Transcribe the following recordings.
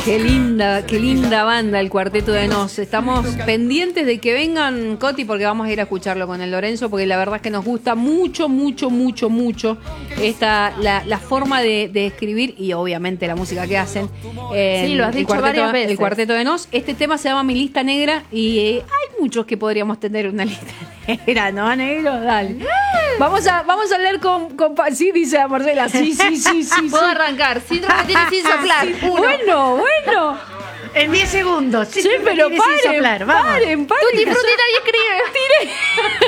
Qué linda banda el Cuarteto de Nos. Estamos pendientes de que vengan, Coti, porque vamos a ir a escucharlo con el Lorenzo, porque la verdad es que nos gusta mucho la forma de escribir y obviamente la música que hacen. Sí, lo has dicho varias veces. El Cuarteto de Nos. Este tema se llama Mi Lista Negra y hay muchos que podríamos tener una lista negra, ¿no, negro? Dale. Vamos a leer con sí, dice Marcela. Sí. Puedo arrancar. Síndrome tiene sin soplar. Bueno. En 10 segundos. Sí, pero paren. Tutti frutti nadie escribe.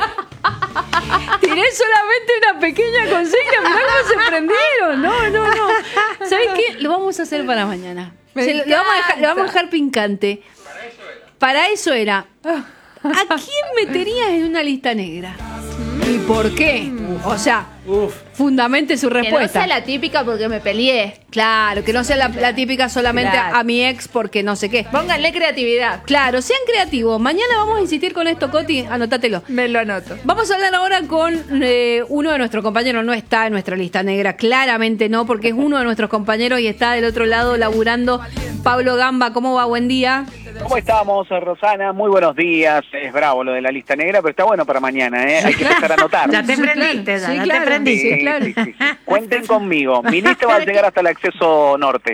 Tiré solamente una pequeña consigna, mirá cómo se prendieron. No. ¿Sabés qué? Lo vamos a hacer para mañana. Lo vamos a dejar pincante. Para eso era. ¿A quién meterías en una lista negra? ¿Y por qué? O sea, fundamente su respuesta. Que no sea la típica porque me peleé. Claro, que no sea la típica solamente a mi ex porque no sé qué. Pónganle creatividad. Claro, sean creativos. Mañana vamos a insistir con esto, Coti, anótatelo. Me lo anoto. Vamos a hablar ahora con uno de nuestros compañeros. No está en nuestra lista negra, claramente no, porque es uno de nuestros compañeros y está del otro lado laburando. Pablo Gamba, ¿cómo va? Buen día. ¿Cómo estamos, Rosana? Muy buenos días. Es bravo lo de la lista negra, pero está bueno para mañana, ¿eh? Hay que empezar a anotar. Ya te prendiste, te prendiste. Sí, claro. Sí. Cuenten conmigo. Mi lista va a llegar hasta el acceso norte.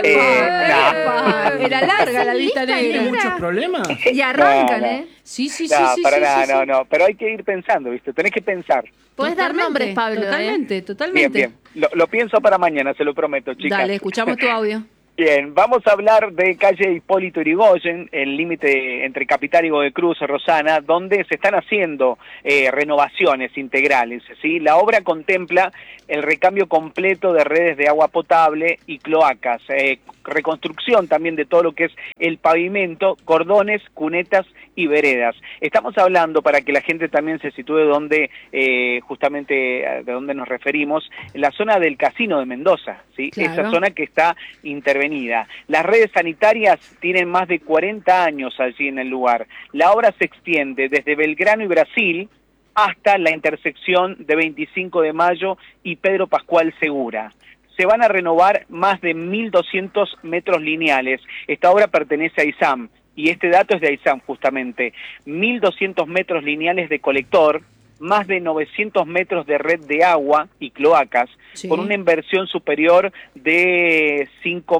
Era larga la lista negra. ¿Tiene muchos problemas? Y arrancan, ¿eh? Sí. No. Pero hay que ir pensando, ¿viste? Tenés que pensar. Puedes dar nombres, Pablo. Totalmente. Bien. Lo pienso para mañana, se lo prometo, chicas. Dale, escuchamos tu audio. Bien, vamos a hablar de calle Hipólito Yrigoyen, el límite entre Capital y Godoy Cruz, Rosana, donde se están haciendo renovaciones integrales, ¿sí? La obra contempla el recambio completo de redes de agua potable y cloacas, reconstrucción también de todo lo que es el pavimento, cordones, cunetas y veredas. Estamos hablando, para que la gente también se sitúe donde, justamente de donde nos referimos, en la zona del Casino de Mendoza, ¿sí? Claro. Esa zona que está intervenida. Las redes sanitarias tienen más de 40 años allí en el lugar. La obra se extiende desde Belgrano y Brasil hasta la intersección de 25 de Mayo y Pedro Pascual Segura. Se van a renovar más de 1.200 metros lineales. Esta obra pertenece a ISAM, y este dato es de ISAM justamente. 1.200 metros lineales de colector, más de 900 metros de red de agua y cloacas, sí, con una inversión superior de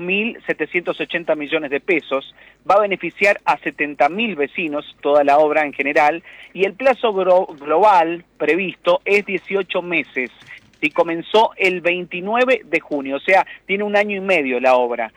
5.780 millones de pesos. Va a beneficiar a 70.000 vecinos, toda la obra en general, y el plazo global previsto es 18 meses. Y comenzó el 29 de junio, o sea, tiene 1 año y medio la obra.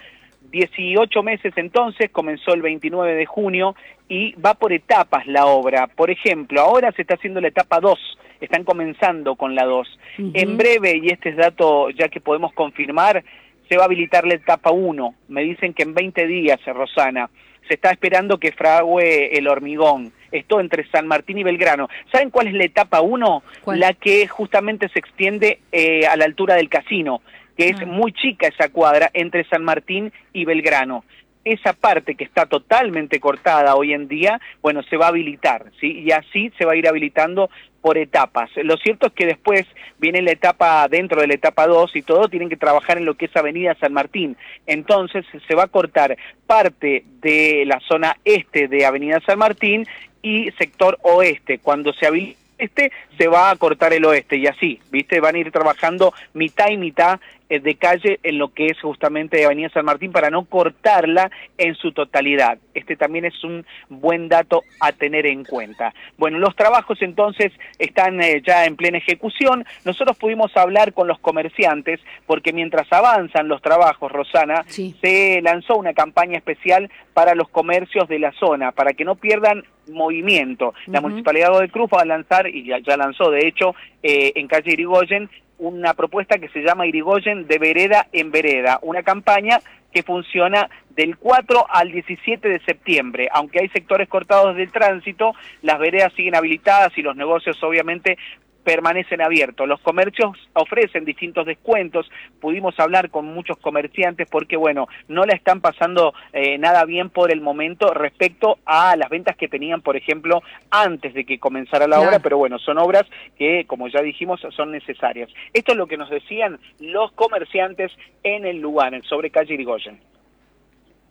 18 meses entonces, comenzó el 29 de junio y va por etapas la obra. Por ejemplo, ahora se está haciendo la etapa 2, están comenzando con la 2. En breve, y este es dato ya que podemos confirmar, se va a habilitar la etapa 1. Me dicen que en 20 días, Rosana, se está esperando que frague el hormigón. Esto entre San Martín y Belgrano. ¿Saben cuál es la etapa 1? La que justamente se extiende a la altura del casino, que es muy chica esa cuadra entre San Martín y Belgrano. Esa parte que está totalmente cortada hoy en día, bueno, se va a habilitar, ¿sí? Y así se va a ir habilitando por etapas. Lo cierto es que después viene la etapa, dentro de la etapa 2 y todo, tienen que trabajar en lo que es Avenida San Martín. Entonces se va a cortar parte de la zona este de Avenida San Martín y sector oeste. Cuando se habilite se va a cortar el oeste y así, ¿viste? Van a ir trabajando mitad y mitad de calle en lo que es justamente Avenida San Martín para no cortarla en su totalidad. Este también es un buen dato a tener en cuenta. Bueno, los trabajos entonces están ya en plena ejecución. Nosotros pudimos hablar con los comerciantes porque mientras avanzan los trabajos, Rosana, sí, se lanzó una campaña especial para los comercios de la zona, para que no pierdan movimiento. La Municipalidad de Godoy Cruz va a lanzar, y ya lanzó de hecho, en calle Yrigoyen, una propuesta que se llama Yrigoyen de vereda en vereda, una campaña que funciona del 4 al 17 de septiembre. Aunque hay sectores cortados del tránsito, las veredas siguen habilitadas y los negocios obviamente permanecen abiertos. Los comercios ofrecen distintos descuentos. Pudimos hablar con muchos comerciantes porque, bueno, no la están pasando nada bien por el momento respecto a las ventas que tenían, por ejemplo, antes de que comenzara la obra, pero bueno, son obras que, como ya dijimos, son necesarias. Esto es lo que nos decían los comerciantes en el lugar, sobre calle Yrigoyen.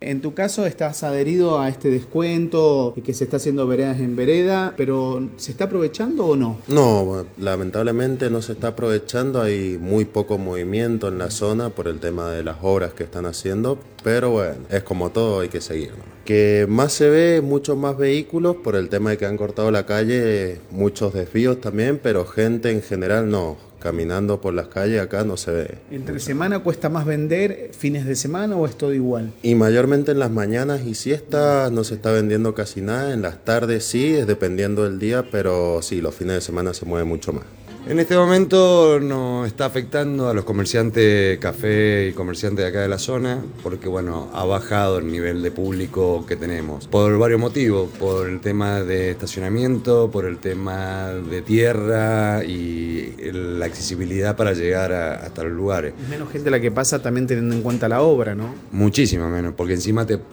En tu caso estás adherido a este descuento que se está haciendo veredas en vereda, pero ¿se está aprovechando o no? No, bueno, lamentablemente no se está aprovechando, hay muy poco movimiento en la zona por el tema de las obras que están haciendo, pero bueno, es como todo, hay que seguir, ¿no? Que más se ve, muchos más vehículos por el tema de que han cortado la calle, muchos desvíos también, pero gente en general no. Caminando por las calles acá no se ve. ¿Entre semana cuesta más vender, fines de semana o es todo igual? Y mayormente en las mañanas y siestas no se está vendiendo casi nada, en las tardes sí, es dependiendo del día, pero sí, los fines de semana se mueve mucho más. En este momento nos está afectando a los comerciantes café y comerciantes de acá de la zona porque bueno, ha bajado el nivel de público que tenemos por varios motivos, por el tema de estacionamiento, por el tema de tierra y la accesibilidad para llegar hasta los lugares. Es menos gente la que pasa también teniendo en cuenta la obra, ¿no? Muchísimo menos, porque encima te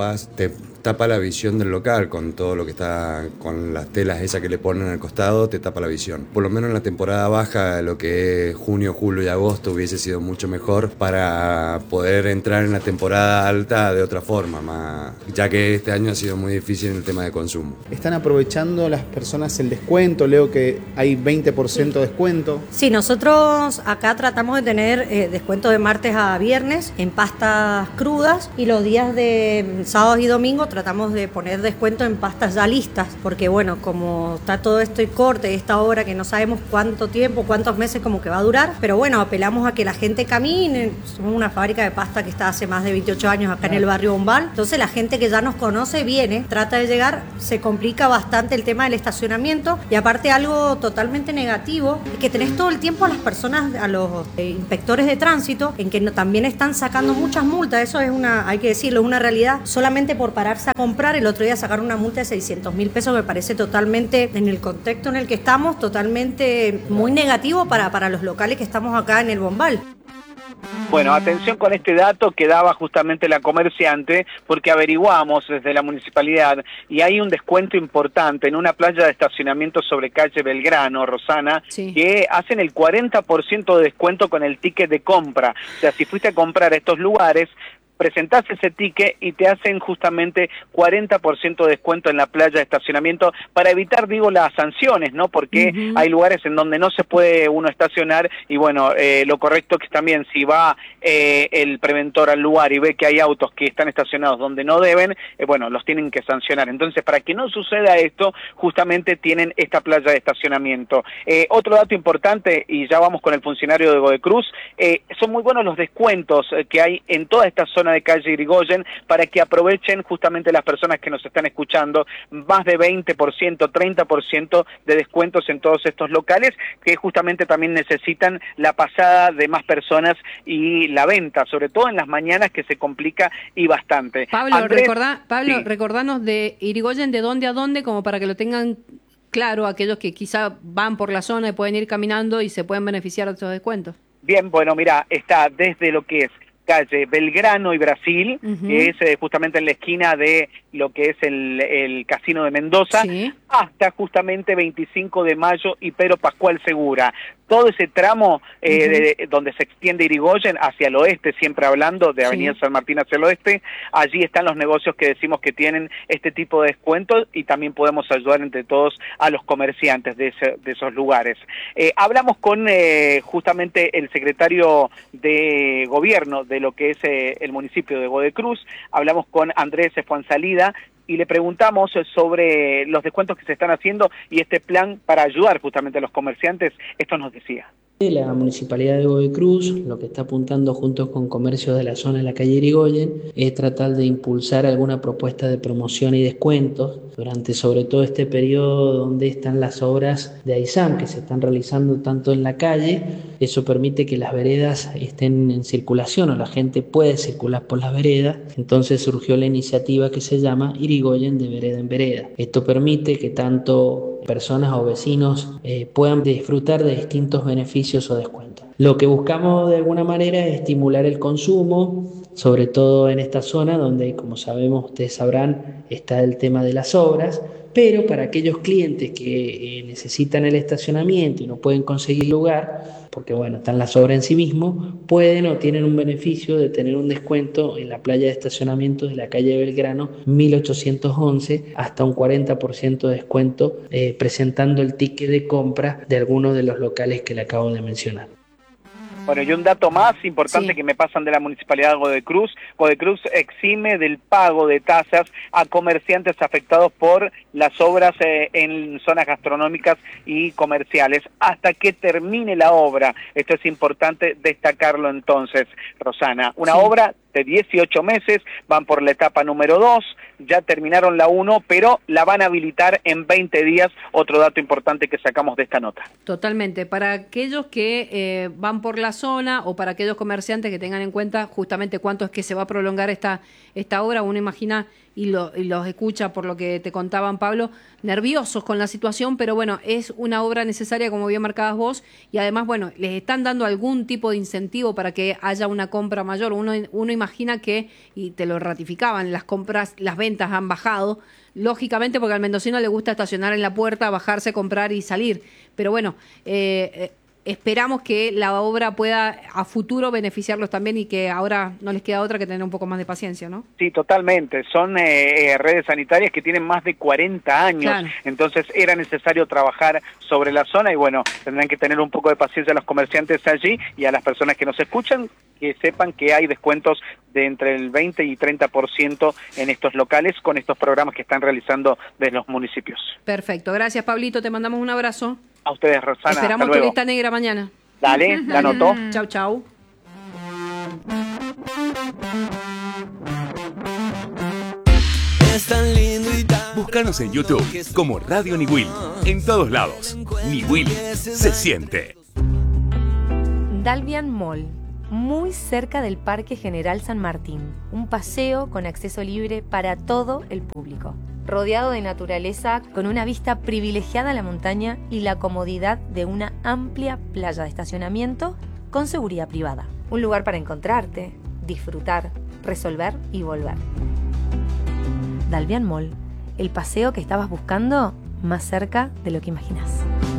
tapa la visión del local con todo lo que está, con las telas esas que le ponen al costado, te tapa la visión. Por lo menos en la temporada baja, lo que es junio, julio y agosto hubiese sido mucho mejor para poder entrar en la temporada alta de otra forma, ya que este año ha sido muy difícil en el tema de consumo. ¿Están aprovechando las personas el descuento? Leo que hay 20% de descuento. Sí, nosotros acá tratamos de tener descuento de martes a viernes en pastas crudas y los días de sábados y domingos tratamos de poner descuento en pastas ya listas, porque bueno, como está todo esto y corte, esta obra que no sabemos cuánto tiempo, cuántos meses como que va a durar, pero bueno, apelamos a que la gente camine. Somos una fábrica de pasta que está hace más de 28 años acá en el barrio Bombal, entonces la gente que ya nos conoce viene, trata de llegar, se complica bastante el tema del estacionamiento y aparte algo totalmente negativo, es que tenés todo el tiempo a las personas, a los inspectores de tránsito, en que también están sacando muchas multas, eso es hay que decirlo, es una realidad, solamente por pararse a comprar. El otro día sacaron una multa de 600.000 pesos, me parece totalmente, en el contexto en el que estamos, totalmente muy negativo para los locales que estamos acá en el Bombal. Bueno, atención con este dato que daba justamente la comerciante, porque averiguamos desde la municipalidad y hay un descuento importante en una playa de estacionamiento sobre calle Belgrano, Rosana, sí, que hacen el 40% de descuento con el ticket de compra. O sea, si fuiste a comprar a estos lugares, presentás ese ticket y te hacen justamente 40% de descuento en la playa de estacionamiento para evitar, digo, las sanciones, ¿no? Porque hay lugares en donde no se puede uno estacionar y bueno, lo correcto es que también si va el preventor al lugar y ve que hay autos que están estacionados donde no deben, bueno, los tienen que sancionar. Entonces, para que no suceda esto, justamente tienen esta playa de estacionamiento. Otro dato importante, y ya vamos con el funcionario de Godecruz, son muy buenos los descuentos que hay en toda esta zona de calle Irigoyen para que aprovechen justamente las personas que nos están escuchando, más de 20%, 30% de descuentos en todos estos locales que justamente también necesitan la pasada de más personas y la venta, sobre todo en las mañanas que se complica y bastante. Pablo, Andrés, sí, recordanos de Irigoyen de dónde a dónde, como para que lo tengan claro aquellos que quizá van por la zona y pueden ir caminando y se pueden beneficiar de estos descuentos. Bien, bueno, mira, está desde lo que es calle Belgrano y Brasil, que es justamente en la esquina de lo que es el Casino de Mendoza, sí, hasta justamente 25 de Mayo y Pedro Pascual Segura. Todo ese tramo donde se extiende Irigoyen hacia el oeste, siempre hablando de Avenida San Martín hacia el oeste, allí están los negocios que decimos que tienen este tipo de descuentos y también podemos ayudar entre todos a los comerciantes de esos lugares. Hablamos con justamente el secretario de gobierno de lo que es el municipio de Godecruz, hablamos con Andrés Fuenzalida y le preguntamos sobre los descuentos que se están haciendo y este plan para ayudar justamente a los comerciantes. Esto nos decía. La Municipalidad de Godecruz lo que está apuntando junto con comercios de la zona de la calle Irigoyen es tratar de impulsar alguna propuesta de promoción y descuentos durante sobre todo este periodo donde están las obras de AISAM que se están realizando tanto en la calle. Eso permite que las veredas estén en circulación o la gente puede circular por las veredas. Entonces surgió la iniciativa que se llama Irigoyen de vereda en vereda. Esto permite que tanto personas o vecinos puedan disfrutar de distintos beneficios o descuentos. Lo que buscamos de alguna manera es estimular el consumo, sobre todo en esta zona donde, como sabemos, ustedes sabrán, está el tema de las obras, pero para aquellos clientes que necesitan el estacionamiento y no pueden conseguir lugar, porque bueno, están las obras en sí mismo, pueden o tienen un beneficio de tener un descuento en la playa de estacionamiento de la calle Belgrano 1811, hasta un 40% de descuento presentando el ticket de compra de algunos de los locales que le acabo de mencionar. Bueno, y un dato más importante que me pasan de la Municipalidad de Godoy Cruz. Godoy Cruz exime del pago de tasas a comerciantes afectados por las obras en zonas gastronómicas y comerciales hasta que termine la obra. Esto es importante destacarlo entonces, Rosana. Una obra de 18 meses, van por la etapa número 2, ya terminaron la 1, pero la van a habilitar en 20 días, otro dato importante que sacamos de esta nota. Totalmente, para aquellos que van por la zona o para aquellos comerciantes que tengan en cuenta justamente cuánto es que se va a prolongar esta obra, uno imagina y los escucha por lo que te contaban, Pablo, nerviosos con la situación, pero bueno, es una obra necesaria, como bien marcabas vos, y además, bueno, les están dando algún tipo de incentivo para que haya una compra mayor. Uno imagina que, y te lo ratificaban, las compras, las ventas han bajado, lógicamente porque al mendocino le gusta estacionar en la puerta, bajarse, comprar y salir, pero bueno, esperamos que la obra pueda a futuro beneficiarlos también y que ahora no les queda otra que tener un poco más de paciencia, ¿no? Sí, totalmente. Son redes sanitarias que tienen más de 40 años, claro. Entonces era necesario trabajar sobre la zona y bueno, tendrán que tener un poco de paciencia a los comerciantes allí y a las personas que nos escuchan, que sepan que hay descuentos de entre el 20 y 30% en estos locales con estos programas que están realizando desde los municipios. Perfecto. Gracias, Pablito. Te mandamos un abrazo. A ustedes, Rosana. Esperamos tu lista negra mañana. Dale, la anotó. Chau, chau. Búscanos en YouTube como Radio Niwil. En todos lados. Niwil se siente. Dalvian Mall, muy cerca del Parque General San Martín. Un paseo con acceso libre para todo el público. Rodeado de naturaleza, con una vista privilegiada a la montaña y la comodidad de una amplia playa de estacionamiento con seguridad privada. Un lugar para encontrarte, disfrutar, resolver y volver. Dalvian Mall, el paseo que estabas buscando más cerca de lo que imaginas.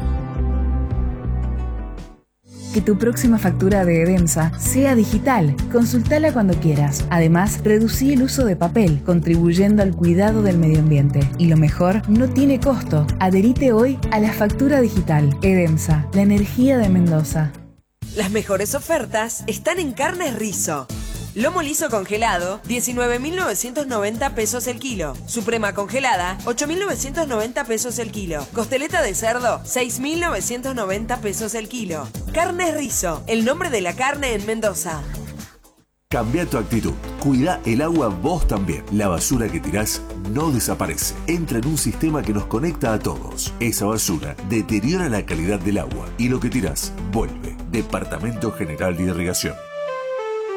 Que tu próxima factura de Edemsa sea digital. Consultala cuando quieras. Además, reducí el uso de papel, contribuyendo al cuidado del medio ambiente. Y lo mejor, no tiene costo. Adherite hoy a la factura digital. Edemsa, la energía de Mendoza. Las mejores ofertas están en Carnes Rizo. Lomo liso congelado, 19.990 pesos el kilo. Suprema congelada, 8.990 pesos el kilo. Costeleta de cerdo, 6.990 pesos el kilo. Carnes Rizo, el nombre de la carne en Mendoza. Cambia tu actitud. Cuida el agua vos también. La basura que tirás no desaparece. Entra en un sistema que nos conecta a todos. Esa basura deteriora la calidad del agua y lo que tirás vuelve. Departamento General de Irrigación.